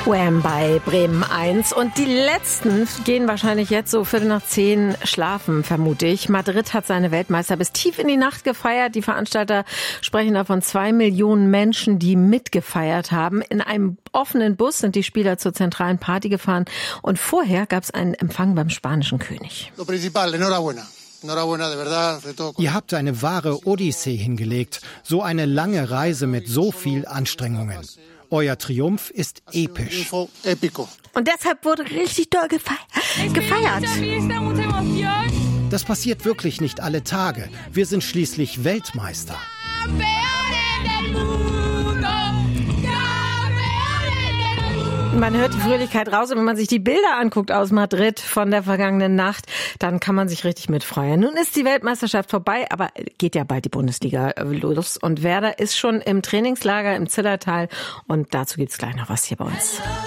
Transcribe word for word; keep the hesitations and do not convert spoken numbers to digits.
Wham bei Bremen eins. Und die Letzten gehen wahrscheinlich jetzt so Viertel nach zehn schlafen, vermute ich. Madrid hat seine Weltmeister bis tief in die Nacht gefeiert. Die Veranstalter sprechen davon zwei Millionen Menschen, die mitgefeiert haben. In einem offenen Bus sind die Spieler zur zentralen Party gefahren. Und vorher gab es einen Empfang beim spanischen König. Lo principal, enhorabuena. Ihr habt eine wahre Odyssee hingelegt. So eine lange Reise mit so viel Anstrengungen. Euer Triumph ist episch. Und deshalb wurde richtig doll gefeiert. gefeiert. Das passiert wirklich nicht alle Tage. Wir sind schließlich Weltmeister. Man hört die Fröhlichkeit raus und wenn man sich die Bilder anguckt aus Madrid von der vergangenen Nacht, dann kann man sich richtig mitfreuen. Nun ist die Weltmeisterschaft vorbei, aber geht ja bald die Bundesliga los und Werder ist schon im Trainingslager im Zillertal und dazu gibt's gleich noch was hier bei uns.